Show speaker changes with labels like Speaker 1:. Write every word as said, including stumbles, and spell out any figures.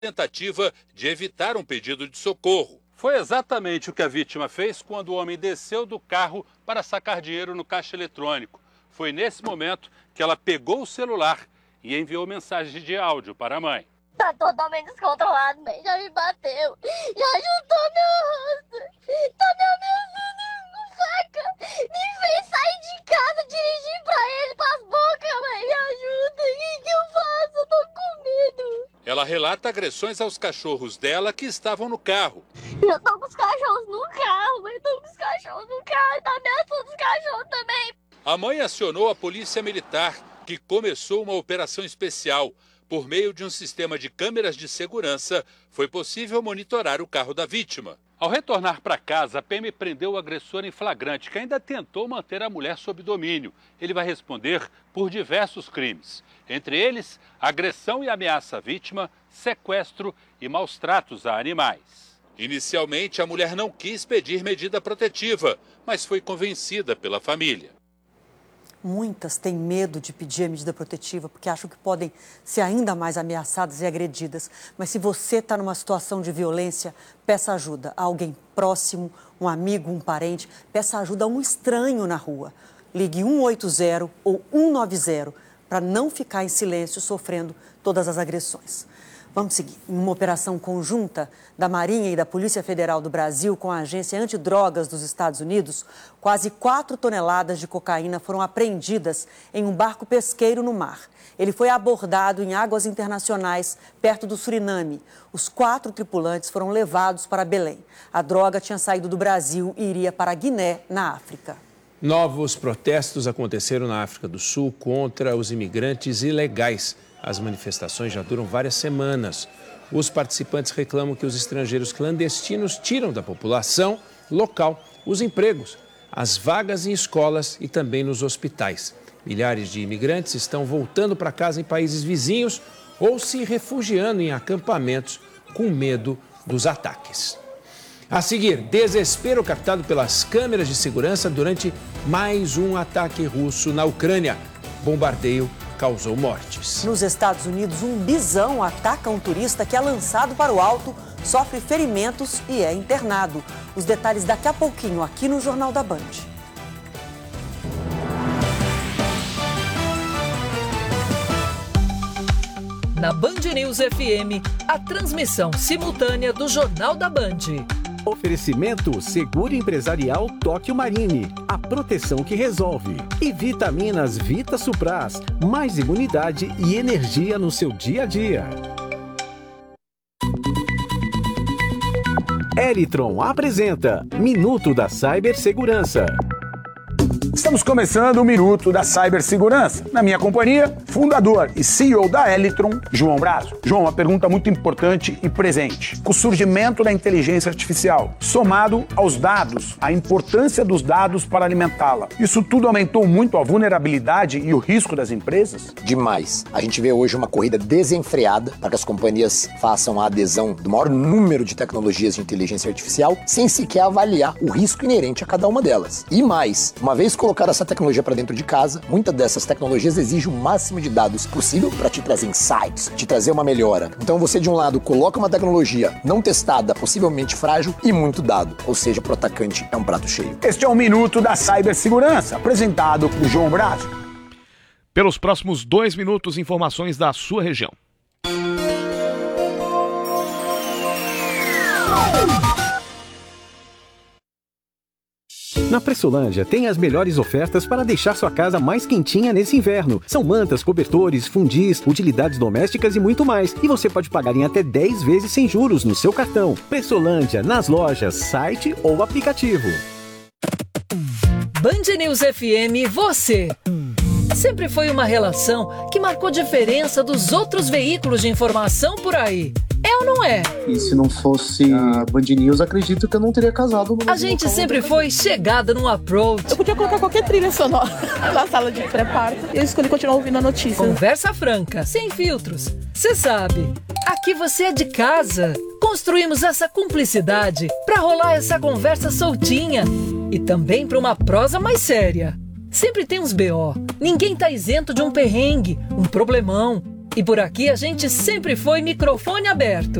Speaker 1: tentativa de evitar um pedido de socorro. Foi exatamente o que a vítima fez quando o homem desceu do carro para sacar dinheiro no caixa eletrônico. Foi nesse momento que ela pegou o celular e enviou mensagem de áudio para a mãe.
Speaker 2: Tá totalmente descontrolado, mãe. Já me bateu. Já juntou meu rosto. Tá me ameaçando com faca. Me fez sair de casa, dirigir pra ele, pras bocas, mãe. Me ajuda. O que eu faço? Eu tô com medo.
Speaker 1: Ela relata agressões aos cachorros dela que estavam no carro.
Speaker 2: Eu tô com os cachorros no carro, mãe. Eu tô com os cachorros no carro. E tá ameaçando os cachorros também.
Speaker 1: A mãe acionou a polícia militar, que começou uma operação especial. Por meio de um sistema de câmeras de segurança, foi possível monitorar o carro da vítima. Ao retornar para casa, a P M prendeu o agressor em flagrante, que ainda tentou manter a mulher sob domínio. Ele vai responder por diversos crimes. Entre eles, agressão e ameaça à vítima, sequestro e maus tratos a animais. Inicialmente, a mulher não quis pedir medida protetiva, mas foi convencida pela família.
Speaker 3: Muitas têm medo de pedir a medida protetiva porque acham que podem ser ainda mais ameaçadas e agredidas. Mas se você está numa situação de violência, peça ajuda a alguém próximo, um amigo, um parente. Peça ajuda a um estranho na rua. Ligue um oito zero ou um nove zero para não ficar em silêncio sofrendo todas as agressões. Vamos seguir. Em uma operação conjunta da Marinha e da Polícia Federal do Brasil com a Agência Antidrogas dos Estados Unidos, quase quatro toneladas de cocaína foram apreendidas em um barco pesqueiro no mar. Ele foi abordado em águas internacionais perto do Suriname. Os quatro tripulantes foram levados para Belém. A droga tinha saído do Brasil e iria para a Guiné, na África.
Speaker 4: Novos protestos aconteceram na África do Sul contra os imigrantes ilegais. As manifestações já duram várias semanas. Os participantes reclamam que os estrangeiros clandestinos tiram da população local os empregos, as vagas em escolas e também nos hospitais. Milhares de imigrantes estão voltando para casa em países vizinhos ou se refugiando em acampamentos com medo dos ataques. A seguir, desespero captado pelas câmeras de segurança durante mais um ataque russo na Ucrânia. Bombardeio causou mortes.
Speaker 3: Nos Estados Unidos, um bisão ataca um turista que é lançado para o alto, sofre ferimentos e é internado. Os detalhes daqui a pouquinho, aqui no Jornal da Band.
Speaker 5: Na Band News F M, a transmissão simultânea do Jornal da Band.
Speaker 6: Oferecimento Seguro Empresarial Tóquio Marine, a proteção que resolve. E vitaminas Vita Supras, mais imunidade e energia no seu dia a dia. Eritron apresenta Minuto da Cibersegurança.
Speaker 7: Estamos começando o Minuto da Cibersegurança. Na minha companhia, fundador e C E O da Eletron, João Brazo. João, uma pergunta muito importante e presente. O surgimento da inteligência artificial, somado aos dados, a importância dos dados para alimentá-la. Isso tudo aumentou muito a vulnerabilidade e o risco das empresas?
Speaker 8: Demais. A gente vê hoje uma corrida desenfreada para que as companhias façam a adesão do maior número de tecnologias de inteligência artificial sem sequer avaliar o risco inerente a cada uma delas. E mais, uma vez colocar essa tecnologia para dentro de casa, muitas dessas tecnologias exigem o máximo de dados possível para te trazer insights, te trazer uma melhora. Então você, de um lado, coloca uma tecnologia não testada, possivelmente frágil e muito dado. Ou seja, para o atacante é um prato cheio.
Speaker 7: Este é o Minuto da Cibersegurança, apresentado por João Brazo.
Speaker 9: Pelos próximos dois minutos, informações da sua região.
Speaker 6: Na Pressolândia tem as melhores ofertas para deixar sua casa mais quentinha nesse inverno. São mantas, cobertores, fundis, utilidades domésticas e muito mais. E você pode pagar em até dez vezes sem juros no seu cartão. Pressolândia, nas lojas, site ou aplicativo.
Speaker 5: Band News F M, você. Sempre foi uma relação que marcou diferença dos outros veículos de informação por aí. É ou não é?
Speaker 10: E se não fosse a Band News, acredito que eu não teria casado.
Speaker 5: A gente sempre foi chegada num approach.
Speaker 11: Eu podia colocar qualquer trilha sonora na sala de pré-parto e eu escolhi continuar ouvindo a notícia.
Speaker 5: Conversa franca, sem filtros. Você sabe, aqui você é de casa. Construímos essa cumplicidade pra rolar essa conversa soltinha e também pra uma prosa mais séria. Sempre tem uns B O. Ninguém tá isento de um perrengue, um problemão. E por aqui a gente sempre foi microfone aberto.